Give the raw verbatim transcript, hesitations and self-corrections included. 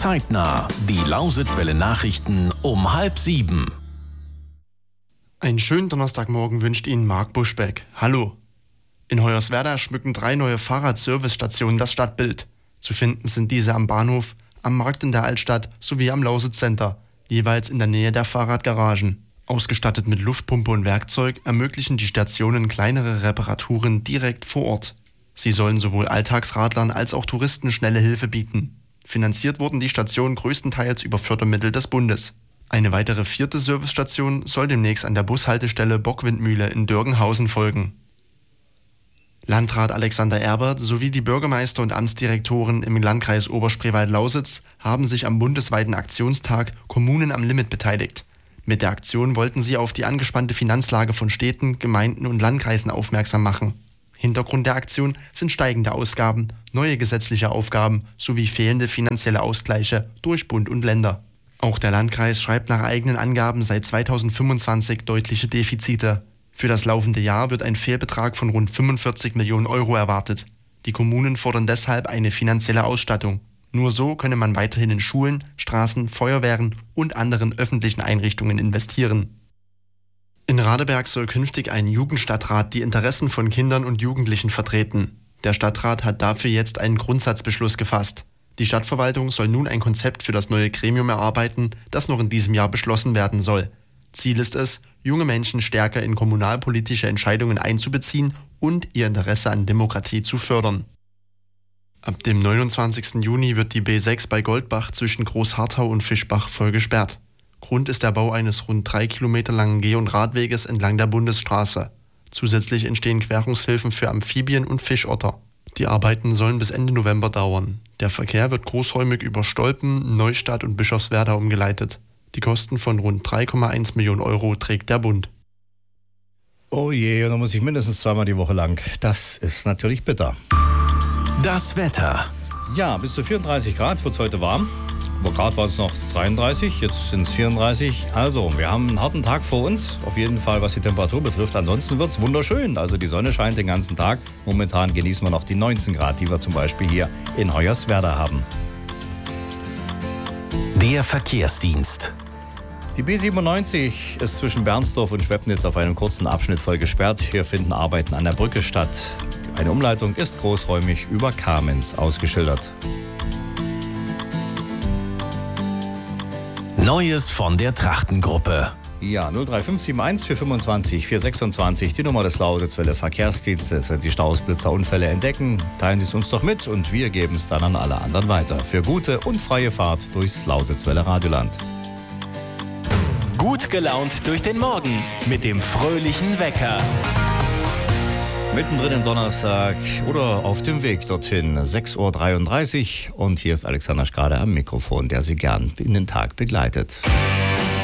Zeitnah. Die Lausitzwelle Nachrichten um halb sieben. Einen schönen Donnerstagmorgen wünscht Ihnen Marc Buschbeck. Hallo. In Hoyerswerda schmücken drei neue Fahrradservicestationen das Stadtbild. Zu finden sind diese am Bahnhof, am Markt in der Altstadt sowie am Lausitz-Center, jeweils in der Nähe der Fahrradgaragen. Ausgestattet mit Luftpumpe und Werkzeug ermöglichen die Stationen kleinere Reparaturen direkt vor Ort. Sie sollen sowohl Alltagsradlern als auch Touristen schnelle Hilfe bieten. Finanziert wurden die Stationen größtenteils über Fördermittel des Bundes. Eine weitere vierte Servicestation soll demnächst an der Bushaltestelle Bockwindmühle in Dörgenhausen folgen. Landrat Alexander Erbert sowie die Bürgermeister und Amtsdirektoren im Landkreis Oberspreewald-Lausitz haben sich am bundesweiten Aktionstag Kommunen am Limit beteiligt. Mit der Aktion wollten sie auf die angespannte Finanzlage von Städten, Gemeinden und Landkreisen aufmerksam machen. Hintergrund der Aktion sind steigende Ausgaben, neue gesetzliche Aufgaben sowie fehlende finanzielle Ausgleiche durch Bund und Länder. Auch der Landkreis schreibt nach eigenen Angaben seit zweitausendfünfundzwanzig deutliche Defizite. Für das laufende Jahr wird ein Fehlbetrag von rund fünfundvierzig Millionen Euro erwartet. Die Kommunen fordern deshalb eine finanzielle Ausstattung. Nur so könne man weiterhin in Schulen, Straßen, Feuerwehren und anderen öffentlichen Einrichtungen investieren. In Radeberg soll künftig ein Jugendstadtrat die Interessen von Kindern und Jugendlichen vertreten. Der Stadtrat hat dafür jetzt einen Grundsatzbeschluss gefasst. Die Stadtverwaltung soll nun ein Konzept für das neue Gremium erarbeiten, das noch in diesem Jahr beschlossen werden soll. Ziel ist es, junge Menschen stärker in kommunalpolitische Entscheidungen einzubeziehen und ihr Interesse an Demokratie zu fördern. Ab dem neunundzwanzigsten Juni wird die B sechs bei Goldbach zwischen Großharthau und Fischbach voll gesperrt. Grund ist der Bau eines rund drei Kilometer langen Geh- und Radweges entlang der Bundesstraße. Zusätzlich entstehen Querungshilfen für Amphibien und Fischotter. Die Arbeiten sollen bis Ende November dauern. Der Verkehr wird großräumig über Stolpen, Neustadt und Bischofswerda umgeleitet. Die Kosten von rund drei Komma eins Millionen Euro trägt der Bund. Oh je, und dann muss ich mindestens zweimal die Woche lang. Das ist natürlich bitter. Das Wetter. Ja, bis zu vierunddreißig Grad wird es heute warm. Aber gerade war es noch dreiunddreißig, jetzt sind es vierunddreißig. Also, wir haben einen harten Tag vor uns, auf jeden Fall, was die Temperatur betrifft. Ansonsten wird es wunderschön. Also die Sonne scheint den ganzen Tag. Momentan genießen wir noch die neunzehn Grad, die wir zum Beispiel hier in Hoyerswerda haben. Der Verkehrsdienst. Die B siebenundneunzig ist zwischen Bernsdorf und Schwepnitz auf einem kurzen Abschnitt voll gesperrt. Hier finden Arbeiten an der Brücke statt. Eine Umleitung ist großräumig über Kamenz ausgeschildert. Neues von der Trachtengruppe. Ja, null drei fünf sieben eins vier fünfundzwanzig vier sechsundzwanzig, die Nummer des Lausitzwelle Verkehrsdienstes. Wenn Sie Staus, Blitzer, Unfälle entdecken, teilen Sie es uns doch mit und wir geben es dann an alle anderen weiter. Für gute und freie Fahrt durchs Lausitzwelle Radioland. Gut gelaunt durch den Morgen mit dem fröhlichen Wecker. Mittendrin im Donnerstag oder auf dem Weg dorthin, sechs Uhr dreiunddreißig. Und hier ist Alexander Schrader am Mikrofon, der Sie gern in den Tag begleitet.